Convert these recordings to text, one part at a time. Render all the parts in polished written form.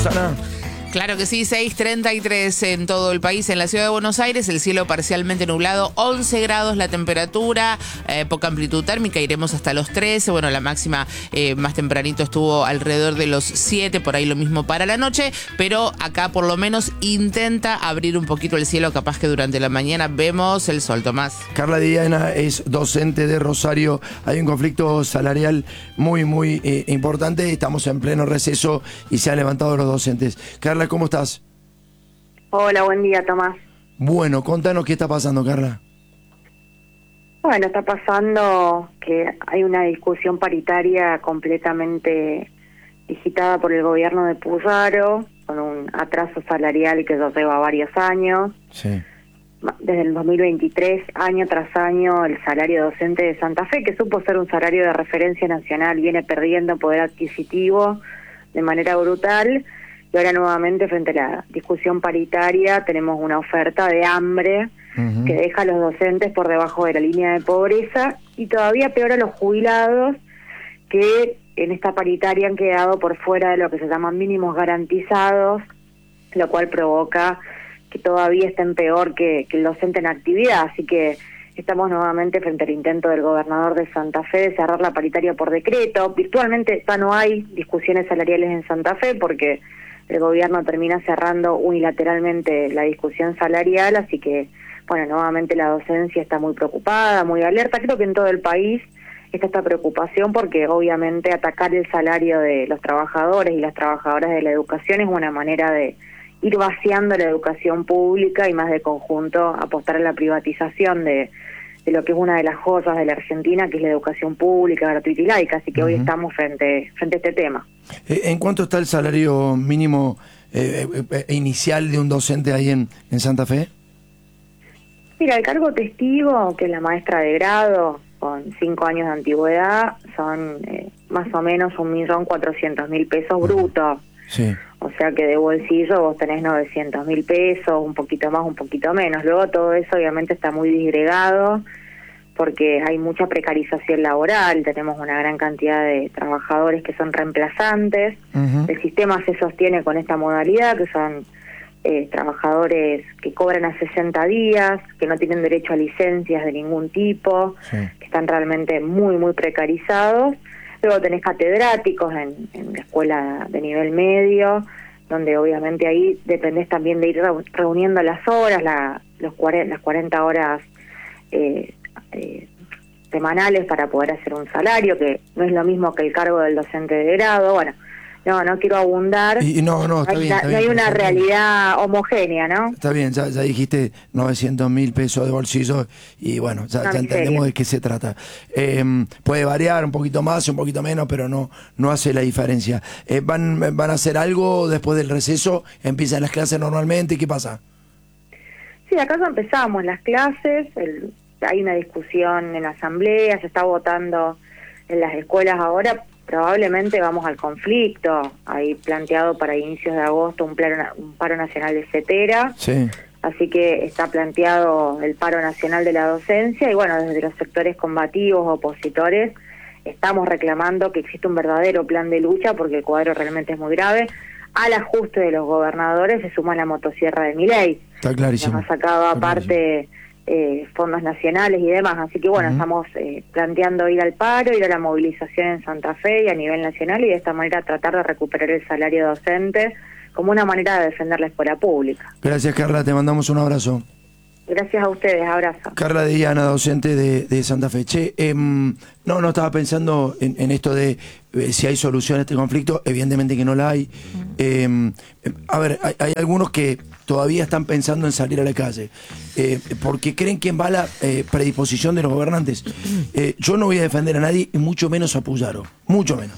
Susana. Claro que sí, 6:33 en todo el país. En la ciudad de Buenos Aires, el cielo parcialmente nublado, 11 grados la temperatura, poca amplitud térmica, iremos hasta los 13. Bueno, la máxima más tempranito estuvo alrededor de los 7, por ahí lo mismo para la noche, pero acá por lo menos intenta abrir un poquito el cielo, capaz que durante la mañana vemos el sol. Tomás. Carla Diana es docente de Rosario. Hay un conflicto salarial muy importante. Estamos en pleno receso y se han levantado los docentes. Carla, ¿cómo estás? Hola, buen día, Tomás. Bueno, contanos qué está pasando, Carla. Bueno, está pasando que hay una discusión paritaria completamente digitada por el gobierno de Pujaro, con un atraso salarial que ya lleva varios años. Sí. Desde el 2023, año tras año, el salario docente de Santa Fe, que supo ser un salario de referencia nacional, viene perdiendo poder adquisitivo de manera brutal. Y ahora nuevamente, frente a la discusión paritaria, tenemos una oferta de hambre que deja a los docentes por debajo de la línea de pobreza y todavía peor a los jubilados, que en esta paritaria han quedado por fuera de lo que se llaman mínimos garantizados, lo cual provoca que todavía estén peor que el docente en actividad. Así que estamos nuevamente frente al intento del gobernador de Santa Fe de cerrar la paritaria por decreto. Virtualmente ya no hay discusiones salariales en Santa Fe porque el gobierno termina cerrando unilateralmente la discusión salarial, así que, bueno, nuevamente la docencia está muy preocupada, muy alerta. Creo que en todo el país está esta preocupación porque obviamente atacar el salario de los trabajadores y las trabajadoras de la educación es una manera de ir vaciando la educación pública y más de conjunto apostar a la privatización de lo que es una de las joyas de la Argentina, que es la educación pública, gratuita y laica. Así que hoy estamos frente a este tema. ¿En cuánto está el salario mínimo inicial de un docente ahí en Santa Fe? Mira, el cargo testigo, que es la maestra de grado, con 5 años de antigüedad, son más o menos 1.400.000 pesos brutos. Sí. O sea que de bolsillo vos tenés 900.000 pesos, un poquito más, un poquito menos. Luego todo eso obviamente está muy disgregado porque hay mucha precarización laboral, tenemos una gran cantidad de trabajadores que son reemplazantes. El sistema se sostiene con esta modalidad, que son trabajadores que cobran a 60 días, que no tienen derecho a licencias de ningún tipo, que están realmente muy precarizados. Luego tenés catedráticos en la escuela de nivel medio, donde obviamente ahí dependés también de ir reuniendo las horas, las 40 horas semanales para poder hacer un salario, que no es lo mismo que el cargo del docente de grado. Bueno, no quiero abundar. No hay una realidad homogénea, ¿no? Está bien, ya dijiste 900.000 pesos de bolsillo y bueno, ya entendemos de qué se trata. Puede variar un poquito más, un poquito menos, pero no hace la diferencia. ¿Van a hacer algo después del receso? ¿Empiezan las clases normalmente? ¿Qué pasa? Sí, acá ya empezamos las clases, hay una discusión en la asamblea, se está votando en las escuelas ahora. Probablemente vamos al conflicto. Hay planteado para inicios de agosto un paro nacional de CETERA. Sí. Así que está planteado el paro nacional de la docencia y bueno, desde los sectores combativos, opositores, estamos reclamando que existe un verdadero plan de lucha porque el cuadro realmente es muy grave. Al ajuste de los gobernadores se suma la motosierra de Milei. Está clarísimo. Nos ha sacado aparte fondos nacionales y demás, así que bueno, estamos planteando ir al paro, ir a la movilización en Santa Fe y a nivel nacional y de esta manera tratar de recuperar el salario docente como una manera de defender la escuela pública. Gracias, Carla, te mandamos un abrazo. Gracias a ustedes, abrazo. Carla Diana, docente de Santa Fe. No estaba pensando en esto de si hay solución a este conflicto, evidentemente que no la hay. A ver, hay algunos que todavía están pensando en salir a la calle, porque creen que va la predisposición de los gobernantes. Yo no voy a defender a nadie, y mucho menos a Pujaro, mucho menos.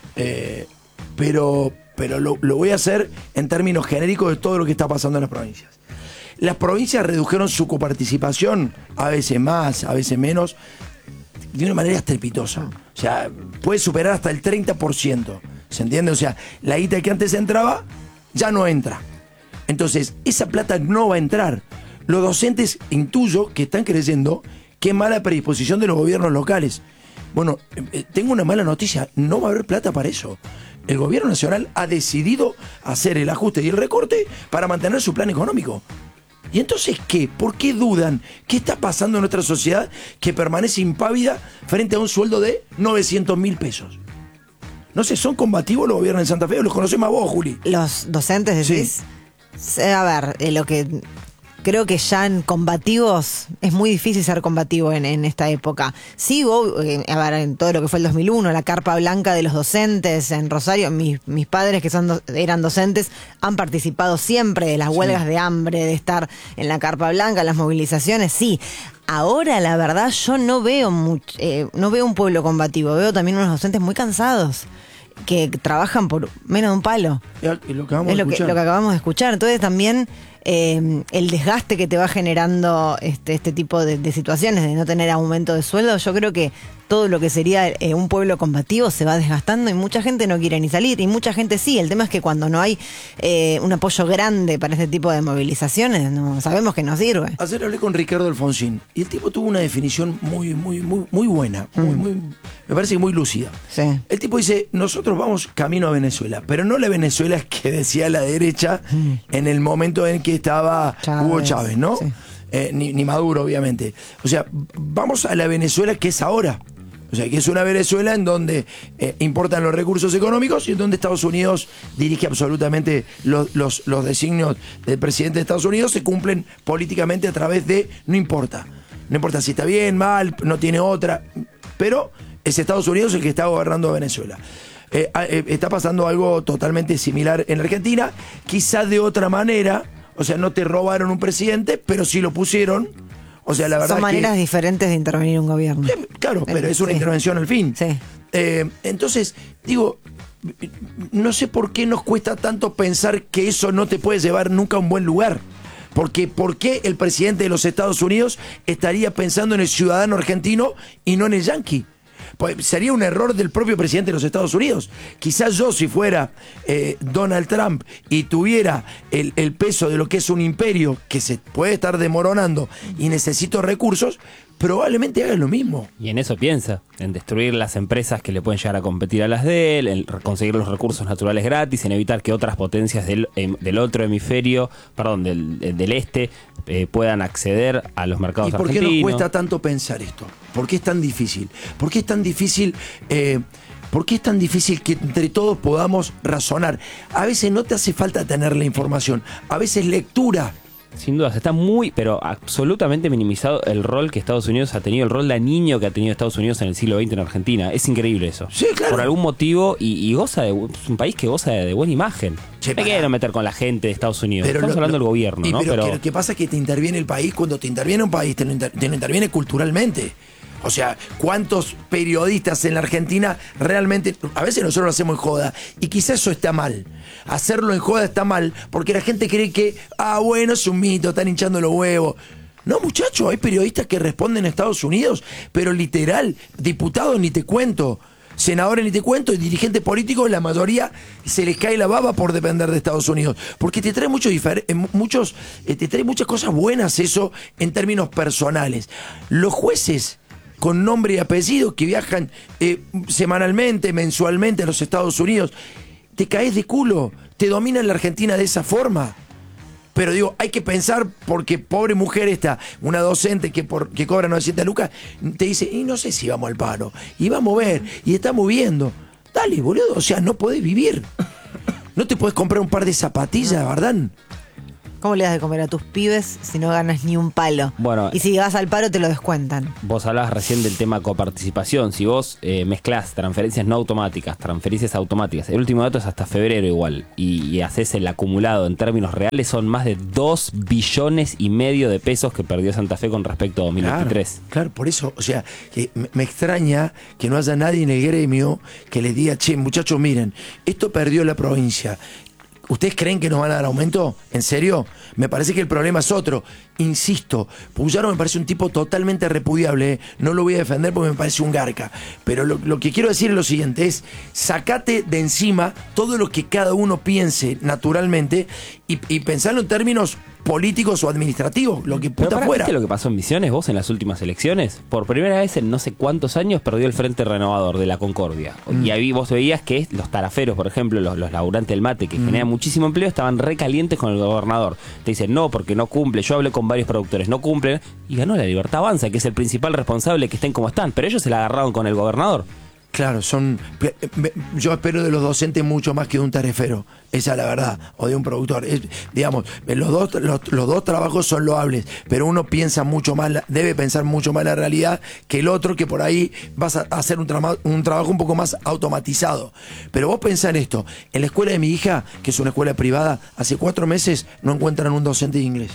Pero lo voy a hacer en términos genéricos de todo lo que está pasando en las provincias. Las provincias redujeron su coparticipación, a veces más, a veces menos, de una manera estrepitosa. O sea, puede superar hasta el 30%. ¿Se entiende? O sea, la guita que antes entraba, ya no entra. Entonces, esa plata no va a entrar. Los docentes, intuyo que están creyendo qué mala predisposición de los gobiernos locales. Bueno, tengo una mala noticia, no va a haber plata para eso. el gobierno nacional ha decidido hacer el ajuste y el recorte para mantener su plan económico. ¿Y entonces qué? ¿Por qué dudan? ¿Qué está pasando en nuestra sociedad que permanece impávida frente a un sueldo de 900.000 pesos? No sé, ¿son combativos los gobiernos de Santa Fe o los conocemos a vos, Juli? Los docentes decís. Sí. A ver, lo que creo que ya en combativos es muy difícil ser combativo en esta época. Sí, a ver, en todo lo que fue el 2001, la carpa blanca de los docentes en Rosario, mis padres que eran docentes han participado siempre de las huelgas de hambre, de estar en la carpa blanca, en las movilizaciones, sí. Ahora, la verdad, yo no veo no veo un pueblo combativo, veo también unos docentes muy cansados que trabajan por menos de un palo. Y lo que acabamos de escuchar. Lo que acabamos de escuchar. Entonces también el desgaste que te va generando este tipo de situaciones, de no tener aumento de sueldo, yo creo que todo lo que sería un pueblo combativo se va desgastando y mucha gente no quiere ni salir, y mucha gente sí. El tema es que cuando no hay un apoyo grande para este tipo de movilizaciones, no sabemos que no sirve. Ayer hablé con Ricardo Alfonsín y el tipo tuvo una definición muy buena, me parece que muy lúcida. Sí. El tipo dice, nosotros vamos camino a Venezuela, pero no la Venezuela que decía la derecha en el momento en que estaba Hugo Chávez, ¿no? Sí. Ni Maduro, obviamente. O sea, vamos a la Venezuela que es ahora. O sea, que es una Venezuela en donde importan los recursos económicos y en donde Estados Unidos dirige absolutamente los designios del presidente de Estados Unidos, se cumplen políticamente a través de no importa si está bien, mal, no tiene otra, pero es Estados Unidos el que está gobernando Venezuela. Está pasando algo totalmente similar en Argentina, quizás de otra manera. O sea, no te robaron un presidente, pero sí lo pusieron. O sea, la verdad son maneras diferentes de intervenir un gobierno. Claro, pero es una intervención al fin. Sí. Entonces, digo, no sé por qué nos cuesta tanto pensar que eso no te puede llevar nunca a un buen lugar. Porque ¿por qué el presidente de los Estados Unidos estaría pensando en el ciudadano argentino y no en el yanqui? Pues sería un error del propio presidente de los Estados Unidos. Quizás yo, si fuera Donald Trump y tuviera el peso de lo que es un imperio que se puede estar desmoronando y necesito recursos, probablemente haga lo mismo. Y en eso piensa, en destruir las empresas que le pueden llegar a competir a las de él, en conseguir los recursos naturales gratis, en evitar que otras potencias del otro hemisferio, del este, puedan acceder a los mercados argentinos. ¿Y por qué nos cuesta tanto pensar esto? ¿Por qué es tan difícil? ¿Por qué es tan difícil? ¿Por qué es tan difícil que entre todos podamos razonar? A veces no te hace falta tener la información, a veces lectura. Sin dudas, está pero absolutamente minimizado el rol que Estados Unidos ha tenido, el rol dañino que ha tenido Estados Unidos en el siglo XX en Argentina. Es increíble eso. Sí, claro. Por algún motivo, y goza es un país que goza de buena imagen. No hay que meter con la gente de Estados Unidos. Pero estamos hablando del gobierno, ¿no? Pero lo que pasa es que te interviene el país. Cuando te interviene un país, te lo interviene culturalmente. O sea, ¿cuántos periodistas en la Argentina realmente, a veces nosotros lo hacemos en joda, y quizás eso está mal? Hacerlo en joda está mal, porque la gente cree que, bueno, es un mito, están hinchando los huevos. No, muchachos, hay periodistas que responden en Estados Unidos, pero literal, diputados ni te cuento, senadores ni te cuento, y dirigentes políticos, la mayoría se les cae la baba por depender de Estados Unidos, porque te trae te trae muchas cosas buenas eso en términos personales. Los jueces con nombre y apellido que viajan semanalmente, mensualmente a los Estados Unidos, te caes de culo, te dominan la Argentina de esa forma. Pero digo, hay que pensar, porque pobre mujer esta, una docente que cobra 900 lucas, te dice, y no sé si vamos al paro, y vamos a ver, y estamos viendo. Dale, boludo, o sea, no podés vivir. No te podés comprar un par de zapatillas, ¿verdad? ¿Cómo le das de comer a tus pibes si no ganas ni un palo? Bueno, y si vas al paro te lo descuentan. Vos hablabas recién del tema coparticipación. Si vos mezclás transferencias no automáticas, transferencias automáticas, el último dato es hasta febrero igual, y haces el acumulado en términos reales, son más de 2,5 billones de pesos que perdió Santa Fe con respecto a 2023. Claro, por eso, o sea, que me extraña que no haya nadie en el gremio que les diga, che, muchachos, miren, esto perdió la provincia. ¿Ustedes creen que nos van a dar aumento? ¿En serio? Me parece que el problema es otro. Insisto, Puyaro me parece un tipo totalmente repudiable, ¿eh? No lo voy a defender porque me parece un garca. Pero lo que quiero decir es lo siguiente, es sacate de encima todo lo que cada uno piense naturalmente y pensarlo en términos políticos o administrativos, lo que puta fuera. ¿Viste lo que pasó en Misiones vos en las últimas elecciones? Por primera vez en no sé cuántos años perdió el Frente Renovador de la Concordia. Y ahí vos veías que los taraferos, por ejemplo, los laburantes del mate, que generan muchísimo empleo, estaban recalientes con el gobernador. Te dicen, no, porque no cumple. Yo hablé con varios productores, no cumplen. Y ganó la Libertad Avanza, que es el principal responsable que estén como están. Pero ellos se la agarraron con el gobernador. Claro, yo espero de los docentes mucho más que de un tarefero, esa es la verdad, o de un productor. Digamos, los dos trabajos son loables, pero uno piensa mucho más, debe pensar mucho más la realidad que el otro, que por ahí vas a hacer un trabajo un poco más automatizado. Pero vos pensá en esto, en la escuela de mi hija, que es una escuela privada, hace 4 meses no encuentran un docente de inglés.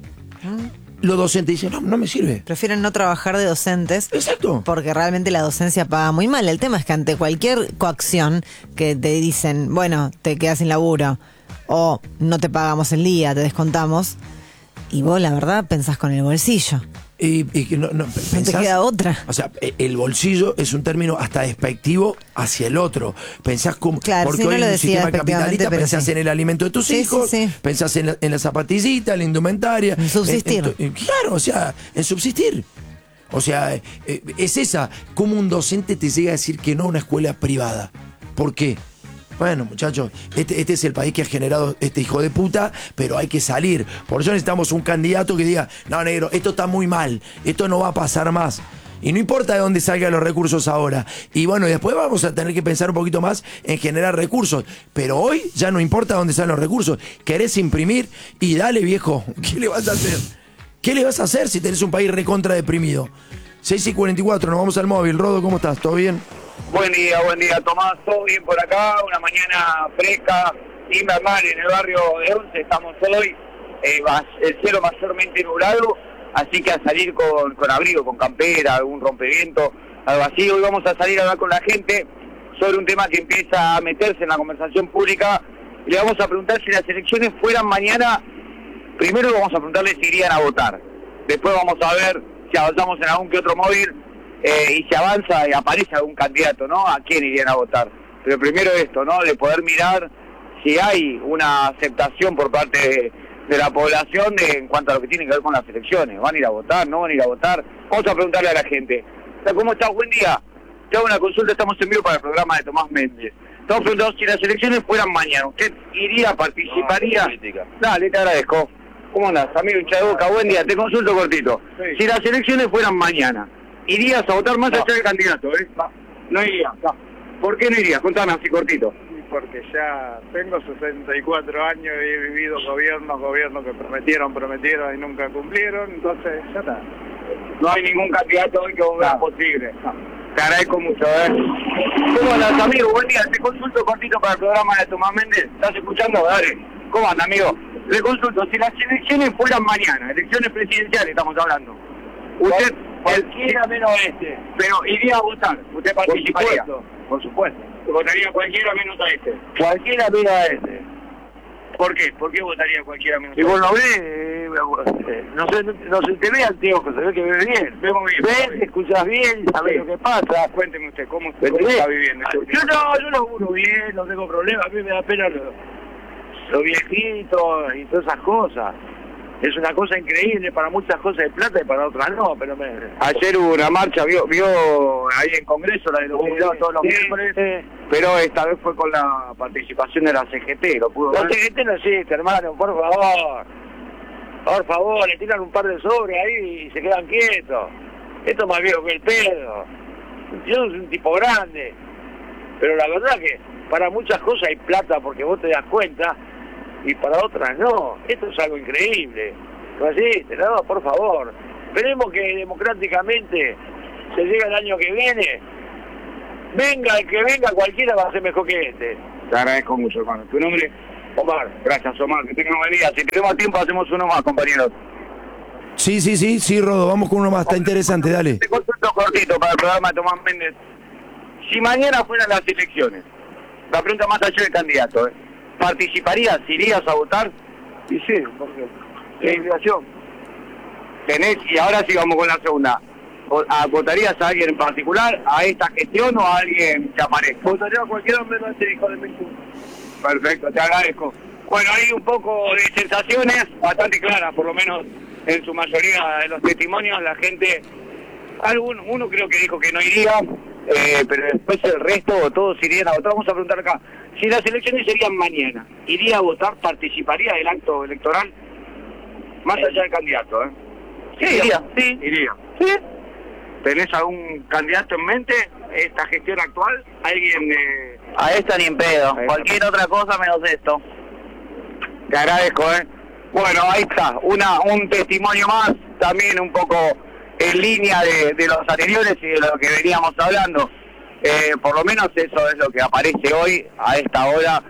Los docentes dicen, no me sirve. Prefieren no trabajar de docentes. Exacto. Porque realmente la docencia paga muy mal. El tema es que ante cualquier coacción que te dicen, bueno, te quedas sin laburo, o no te pagamos el día, te descontamos, y vos la verdad pensás con el bolsillo. Y que no te queda otra. O sea, el bolsillo es un término hasta despectivo hacia el otro. Pensás como, claro, porque sí, hoy no en lo un decía sistema capitalista pensás en el alimento de tus hijos, pensás en la zapatillita, en la indumentaria. En subsistir. Claro, o sea, en subsistir. O sea, es esa, cómo un docente te llega a decir que no a una escuela privada. ¿Por qué? Bueno, muchachos, este es el país que ha generado este hijo de puta, pero hay que salir. Por eso necesitamos un candidato que diga, no, negro, esto está muy mal, esto no va a pasar más. Y no importa de dónde salgan los recursos ahora. Y bueno, después vamos a tener que pensar un poquito más en generar recursos. Pero hoy ya no importa dónde salen los recursos. Querés imprimir y dale, viejo. ¿Qué le vas a hacer? ¿Qué le vas a hacer si tenés un país recontra deprimido? 6:44, nos vamos al móvil. Rodo, ¿cómo estás? ¿Todo bien? Buen día, Tomás, todo bien por acá, una mañana fresca, invernal en el barrio de Once, estamos hoy, el cielo mayormente nublado, así que a salir con abrigo, con campera, algún rompeviento, algo así. Hoy vamos a salir a hablar con la gente sobre un tema que empieza a meterse en la conversación pública, y le vamos a preguntar si las elecciones fueran mañana. Primero vamos a preguntarle si irían a votar, después vamos a ver si avanzamos en algún que otro móvil, y si avanza y aparece algún candidato, ¿no? ¿A quién irían a votar? Pero primero esto, ¿no? De poder mirar si hay una aceptación por parte de la población en cuanto a lo que tiene que ver con las elecciones. ¿Van a ir a votar? ¿No van a ir a votar? Vamos a preguntarle a la gente. ¿Cómo estás? Buen día. Te hago una consulta, estamos en vivo para el programa de Tomás Méndez. Estamos preguntando si las elecciones fueran mañana. ¿Usted iría, participaría? Dale, te agradezco. ¿Cómo andás, amigo hincha de Boca? Buen día, te consulto cortito. Sí. Si las elecciones fueran mañana, ¿irías a votar más allá del candidato? No iría. No. ¿Por qué no irías? Contame así cortito. Porque ya tengo 64 años y he vivido gobiernos que prometieron y nunca cumplieron, entonces ya está. No hay ningún candidato hoy que vos veas posible. No. Te agradezco mucho, ¿Cómo andas, amigo? Buen día, te consulto cortito para el programa de Tomás Méndez. ¿Estás escuchando? Dale. ¿Cómo anda, amigo? Le consulto, si las elecciones fueran mañana, elecciones presidenciales estamos hablando, usted... Cualquiera menos este. Pero iría a votar, usted participaría. Por supuesto. Votaría cualquiera menos a este. Cualquiera menos a este. ¿Por qué? ¿Por qué votaría cualquiera menos a este? Y vos lo ves, no se te ve anteojos, se ve que ve bien. Vemos bien. Ves, escuchas bien, sabes lo que pasa. Cuénteme usted, ¿cómo está viviendo? Yo laburo bien, no tengo problemas, a mí me da pena los viejitos y todas esas cosas. Es una cosa increíble, para muchas cosas de plata y para otras no, pero ayer hubo una marcha, vio ahí en Congreso, la de los jubilados todos los miércoles, pero esta vez fue con la participación de la CGT, ¿lo pudo ver? La CGT no existe, hermano, por favor, le tiran un par de sobres ahí y se quedan quietos. Esto es más viejo que el pedo. Yo soy un tipo grande, pero la verdad que para muchas cosas hay plata porque vos te das cuenta, y para otras no. Esto es algo increíble. ¿No existe? No, por favor. Esperemos que democráticamente se llegue el año que viene. Venga el que venga, cualquiera va a ser mejor que este. Te agradezco mucho, hermano. ¿Tu nombre? Omar. Gracias, Omar. Que tengas buen día. Si tenemos tiempo, hacemos uno más, compañeros. Sí, Rodo. Vamos con uno más. Está interesante, dale. Te consulto cortito para el programa de Tomás Méndez. Si mañana fueran las elecciones, la pregunta más allá del candidato, ¿participarías? ¿Irías a votar? Y sí, porque es obligación. Tenés, y ahora sí vamos con la segunda. ¿Votarías a alguien en particular, a esta gestión o a alguien que aparezca? Votaría a cualquiera menos a este hijo de mil. Perfecto, te agradezco. Bueno, hay un poco de sensaciones bastante claras, por lo menos en su mayoría de los testimonios. La gente, uno creo que dijo que no iría, pero después el resto, todos irían a votar. Vamos a preguntar acá, si las elecciones serían mañana, ¿iría a votar? ¿Participaría del acto electoral? Más allá del candidato, ¿eh? Sí, iría. Sí. Iría. ¿Sí? ¿Tenés algún candidato en mente? ¿Esta gestión actual? ¿Alguien A esta ni en pedo. Cualquier otra cosa menos esto. Te agradezco, ¿eh? Bueno, ahí está, un testimonio más, también un poco en línea de los anteriores y de lo que veníamos hablando. Por lo menos eso es lo que aparece hoy, a esta hora,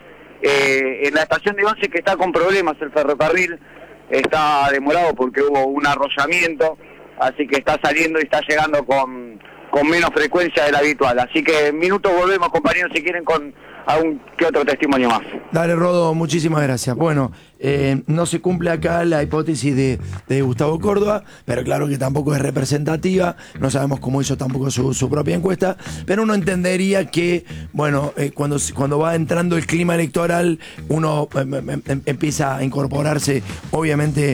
en la estación de Once, que está con problemas el ferrocarril, está demorado porque hubo un arrollamiento, así que está saliendo y está llegando con menos frecuencia de la habitual. Así que en minutos volvemos, compañeros, si quieren, con algún que otro testimonio más. Dale, Rodo, muchísimas gracias. Bueno, no se cumple acá la hipótesis de Gustavo Córdoba, pero claro que tampoco es representativa, no sabemos cómo hizo tampoco su propia encuesta, pero uno entendería que, bueno, cuando va entrando el clima electoral, uno empieza a incorporarse, obviamente,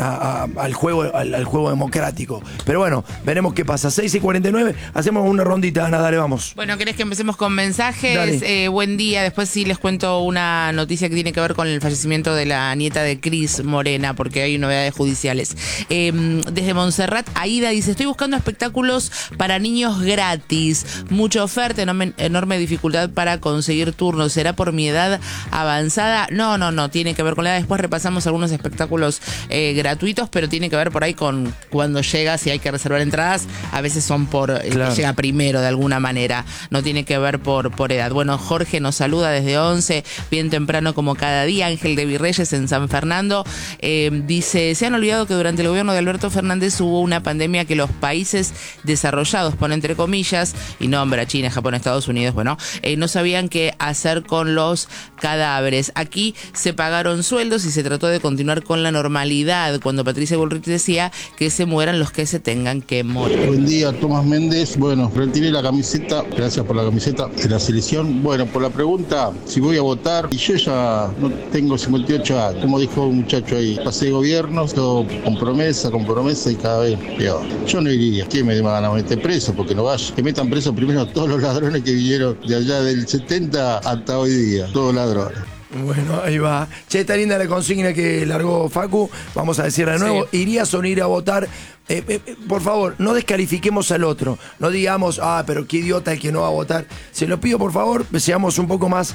al juego democrático. Pero bueno, veremos qué pasa. 6:49, hacemos una rondita, Ana, dale, vamos. Bueno, ¿querés que empecemos con mensajes? Buen día. Después sí les cuento una noticia que tiene que ver con el fallecimiento de la nieta de Cris Morena, porque hay novedades judiciales. Desde Montserrat, Aida dice: estoy buscando espectáculos para niños gratis. Mucha oferta, enorme dificultad para conseguir turnos. ¿Será por mi edad avanzada? No, tiene que ver con la edad. Después repasamos algunos espectáculos gratuitos, pero tiene que ver por ahí con cuando llega, si hay que reservar entradas. A veces son por el que llega primero, de alguna manera. No tiene que ver por edad. Bueno, Jorge nos saluda desde Once, bien temprano como cada día. Ángel de Virreyes en San Fernando dice: se han olvidado que durante el gobierno de Alberto Fernández hubo una pandemia que los países desarrollados, pone entre comillas, y nombra China, Japón, Estados Unidos, bueno, no sabían qué hacer con los cadáveres. Aquí se pagaron sueldos y se trató de continuar con la normalidad, cuando Patricia Bullrich decía que se mueran los que se tengan que morir. Buen día, Tomás Méndez. Bueno, retiré la camiseta, gracias por la camiseta de la selección. Bueno, por la pregunta, si voy a votar, y yo ya no tengo 58 años, como dijo un muchacho ahí, pasé gobiernos, todo con promesa y cada vez peor. Yo no iría. ¿Quién me van a meter preso? Porque no vaya. Que metan preso primero todos los ladrones que vinieron de allá del 70 hasta hoy día, todos ladrones. Bueno, ahí va. Che, está linda la consigna que largó Facu. Vamos a decirla de nuevo. Sí. ¿Irías o no ir a votar? Por favor, no descalifiquemos al otro. No digamos, pero qué idiota el que no va a votar. Se lo pido, por favor, seamos un poco más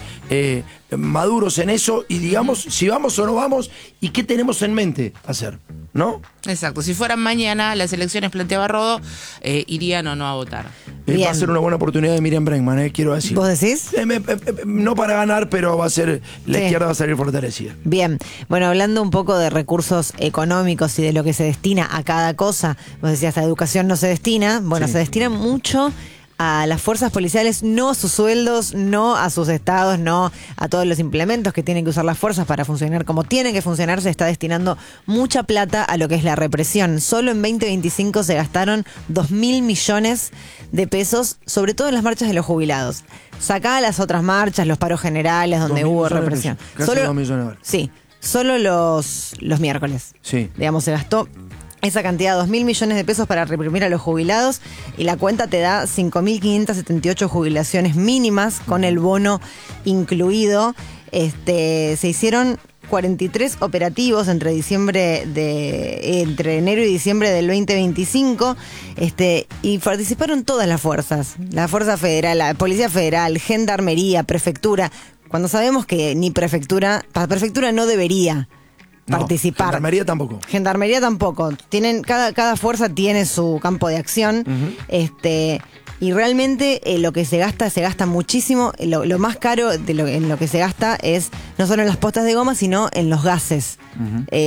maduros en eso y digamos si vamos o no vamos y qué tenemos en mente hacer, ¿no? Exacto. Si fueran mañana las elecciones, planteaba Rodo, irían o no a votar. Va a ser una buena oportunidad de Miriam Bregman, quiero decir. ¿Vos decís? No para ganar, pero va a ser, la izquierda va a salir fortalecida. Bien. Bueno, hablando un poco de recursos económicos y de lo que se destina a cada cosa, vos decías, la educación no se destina. Bueno, sí, se destina mucho a las fuerzas policiales, no a sus sueldos, no a sus estados, no a todos los implementos que tienen que usar las fuerzas para funcionar como tienen que funcionar. Se está destinando mucha plata a lo que es la represión. Solo en 2025 se gastaron 2.000 millones de pesos, sobre todo en las marchas de los jubilados. Sacá las otras marchas, los paros generales donde hubo represión. Casi 2 millones. Sí, solo los miércoles. Sí. Digamos, se gastó esa cantidad, 2.000 millones de pesos para reprimir a los jubilados, y la cuenta te da 5.578 jubilaciones mínimas con el bono incluido. Se hicieron 43 operativos entre enero y diciembre del 2025, y participaron todas las fuerzas, la Fuerza Federal, la Policía Federal, Gendarmería, Prefectura, cuando sabemos que ni prefectura no debería participar. Gendarmería tampoco. Tienen, cada fuerza tiene su campo de acción. Y realmente lo que se gasta muchísimo. Lo más caro en lo que se gasta es no solo en las postas de goma, sino en los gases.